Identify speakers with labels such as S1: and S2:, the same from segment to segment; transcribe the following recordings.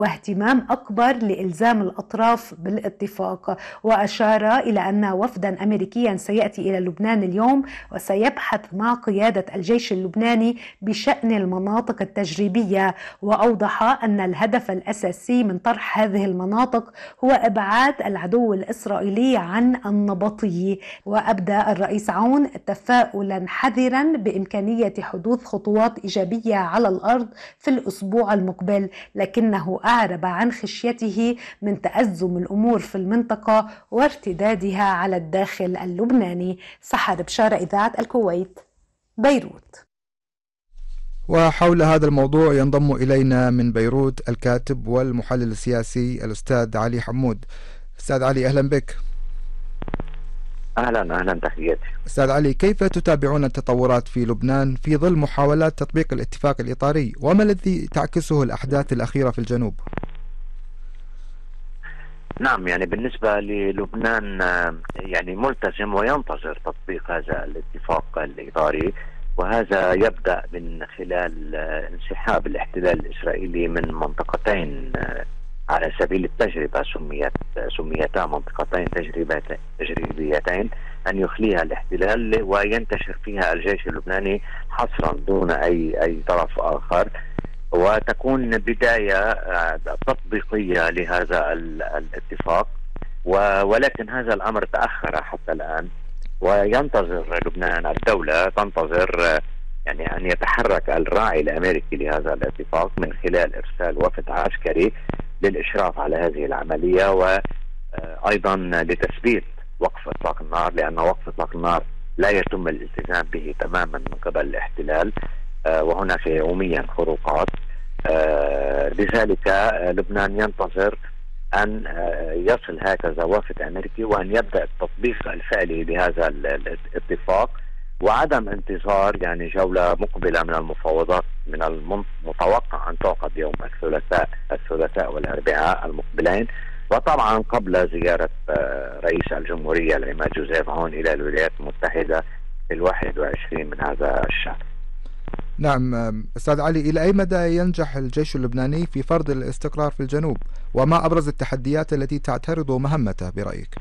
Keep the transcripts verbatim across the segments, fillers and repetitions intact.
S1: واهتمام أكبر لإلزام الأطراف بالاتفاق. وأشار إلى أن وفدا أمريكيا سيأتي إلى لبنان اليوم وسيبحث مع قيادة الجيش اللبناني بشأن المناطق التجريبية. وأوضح أن الهدف الأساسي من طرح هذه المناطق هو إبعاد العدو الإسرائيلي عن النبطي. وأبدى الرئيس عون تفاؤلا حذرا بإمكانية حدوث خطوات إيجابية على الأرض في الأسبوع المقبل، لكنه أعرب عن خشيته من تأزم الأمور في المنطقة وارتدادها على الداخل اللبناني. سحر بشارة، إذاعة الكويت، بيروت.
S2: وحول هذا الموضوع ينضم إلينا من بيروت الكاتب والمحلل السياسي الأستاذ علي حمود. أستاذ علي، أهلا بك.
S3: أهلا أهلا، تحياتي.
S2: أستاذ علي، كيف تتابعون التطورات في لبنان في ظل محاولات تطبيق الاتفاق الإطاري، وما الذي تعكسه الأحداث الأخيرة في الجنوب؟
S3: نعم، يعني بالنسبة للبنان يعني ملتزم وينتظر تطبيق هذا الاتفاق الإطاري، وهذا يبدأ من خلال انسحاب الاحتلال الإسرائيلي من منطقتين على سبيل التجربة، سميت سميتا منطقتين تجريبيتين أن يخليها الاحتلال وينتشر فيها الجيش اللبناني حصرا دون أي أي طرف آخر، وتكون بداية تطبيقية لهذا الاتفاق. ولكن هذا الأمر تأخر حتى الآن، وينتظر لبنان، الدولة تنتظر يعني أن يتحرك الراعي الأمريكي لهذا الاتفاق من خلال إرسال وفد عسكري للإشراف على هذه العملية، وأيضا لتثبيت وقف إطلاق النار، لأن وقف إطلاق النار لا يتم الالتزام به تماما من قبل الاحتلال، وهناك يوميا خروقات. لذلك لبنان ينتظر أن يصل هكذا وفد أمريكي وأن يبدأ التطبيق الفعلي لهذا الاتفاق، وعدم انتظار يعني جولة مقبلة من المفاوضات من المتوقع أن تعقد يوم الثلاثاء الثلاثاء والأربعاء المقبلين، وطبعا قبل زيارة رئيس الجمهورية العماد جوزيف عون إلى الولايات المتحدة في الواحد وعشرين من هذا الشهر.
S2: نعم أستاذ علي، إلى أي مدى ينجح الجيش اللبناني في فرض الاستقرار في الجنوب، وما أبرز التحديات التي تعترض مهمته برأيك؟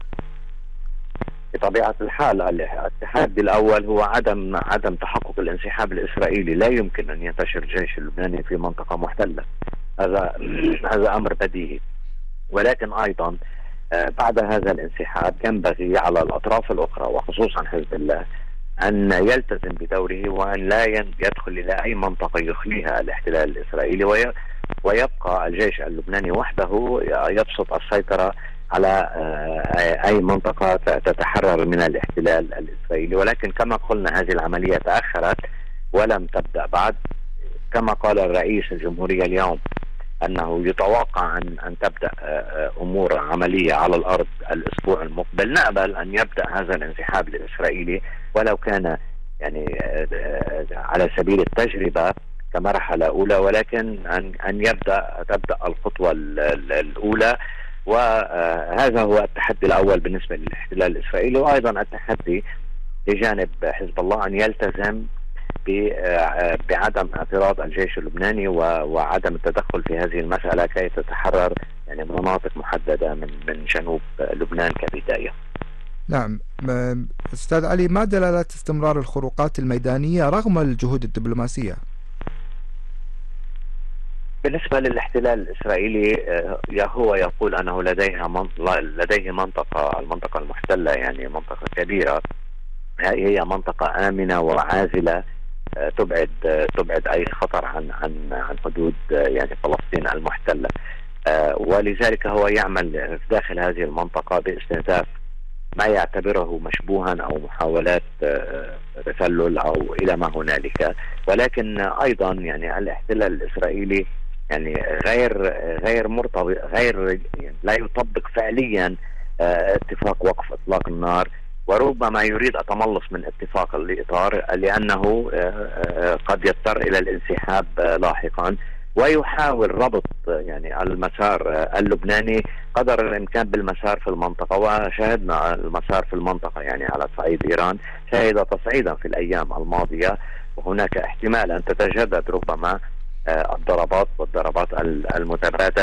S3: بطبيعة الحال التحدي الأول هو عدم عدم تحقق الانسحاب الإسرائيلي. لا يمكن أن ينتشر الجيش اللبناني في منطقة محتلة، هذا هذا أمر بديهي. ولكن أيضا بعد هذا الانسحاب ينبغي على الأطراف الأخرى وخصوصا حزب الله أن يلتزم بدوره، وأن لا يدخل إلى أي منطقة يخليها الاحتلال الإسرائيلي، ويبقى الجيش اللبناني وحده يبسط السيطرة على أي منطقة تتحرر من الاحتلال الإسرائيلي. ولكن كما قلنا هذه العملية تأخرت ولم تبدأ بعد. كما قال الرئيس الجمهورية اليوم أنه يتوقع أن أن تبدأ أمور عملية على الأرض الأسبوع المقبل. نأمل أن يبدأ هذا الانسحاب الإسرائيلي ولو كان يعني على سبيل التجربة كمرحلة أولى، ولكن أن أن يبدأ تبدأ الخطوة الأولى. وهذا هو التحدي الأول بالنسبة للاحتلال الإسرائيلي. وأيضا التحدي لجانب حزب الله أن يلتزم بعدم اعتراض الجيش اللبناني وعدم التدخل في هذه المسألة كي تتحرر يعني مناطق محددة من من جنوب لبنان كبداية.
S2: نعم أستاذ علي، ما دلالات استمرار الخروقات الميدانية رغم الجهود الدبلوماسية؟
S3: بالنسبة للاحتلال الإسرائيلي هو يقول أنه لديها لديه منطقة المنطقة المحتلة يعني منطقة كبيرة، هي منطقة آمنة وعازلة تبعد تبعد أي خطر عن عن عن حدود يعني فلسطين المحتلة، ولذلك هو يعمل داخل هذه المنطقة باستهداف ما يعتبره مشبوها أو محاولات تسلل أو إلى ما هنالك. ولكن أيضا يعني الاحتلال الإسرائيلي يعني غير غير مرتبط غير يعني لا يطبق فعليا اتفاق وقف إطلاق النار، وربما يريد التملص من اتفاق الإطار لأنه قد يضطر إلى الانسحاب لاحقا، ويحاول ربط يعني المسار اللبناني قدر الإمكان بالمسار في المنطقة. وشاهدنا المسار في المنطقة يعني على صعيد إيران شهد تصعيدا في الأيام الماضية، وهناك احتمال أن تتجدد ربما الضربات والضربات المتبادلة